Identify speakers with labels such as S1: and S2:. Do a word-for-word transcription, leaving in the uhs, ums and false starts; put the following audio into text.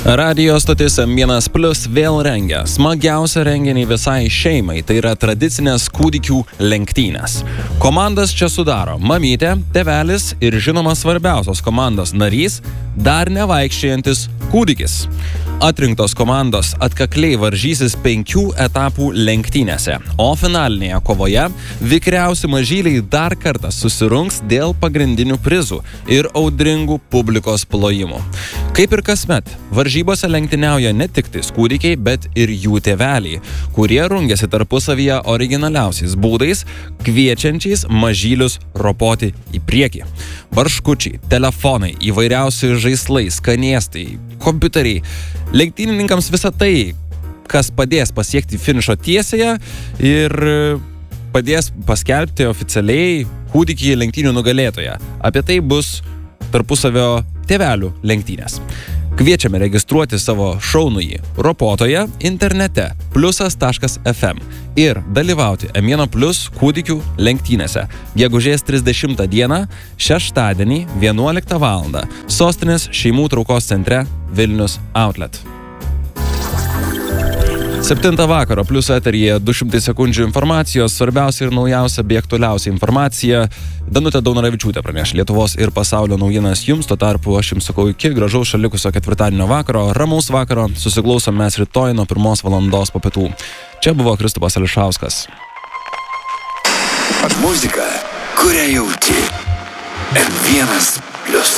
S1: Radio stotis M vienas plius vėl rengia smagiausią renginį visai šeimai, tai yra tradicinės kūdikių lenktynės. Komandas čia sudaro mamytė, tėvelis ir žinoma svarbiausios komandos narys, dar nevaikščiojantis kūdikis. Atrinktos komandos atkakliai varžysis penkių etapų lenktynėse, o finalinėje kovoje vikriausi mažyliai dar kartą susirungs dėl pagrindinių prizų ir audringų publikos plojimų. Kaip ir kasmet, varžybose lenktyniauja ne tik tais kūdikiai, bet ir jų tėveliai, kurie rungiasi tarpusavyje originaliausiais būdais, kviečiančiais mažylius ropoti į priekį. Barškučiai, telefonai, įvairiausi žaislai, skanėstai, kompiuteriai. Lenktynininkams visa tai, kas padės pasiekti finišo tiesėje ir padės paskelbti oficialiai kūdikį lenktynių nugalėtoją. Apie tai bus tarpusavio tėvelių lenktynės. Kviečiame registruoti savo šaunųjį ropotoją internete pliusas taškas ef em ir dalyvauti M vienas plius kūdikių lenktynėse gegužės trisdešimtą dieną, šeštadienį, vienuoliktą valandą, sostinės šeimų traukos centre Vilnius Outlet. Septintą vakaro plius eteryje du šimtai sekundžių informacijos, svarbiausia ir naujausia bei aktualiausia informacija. Danutė Daunoravičiūtė praneš Lietuvos ir pasaulio naujienas jums, tuo tarpu aš jums sakau iki gražaus šalikusio ketvirtadienio vakaro, ramaus vakaro, susiklausom mes rytoj nuo pirmos valandos po pietų. Čia buvo Kristupas Ališauskas.
S2: Muzika, kurią jauti. M vienas plius.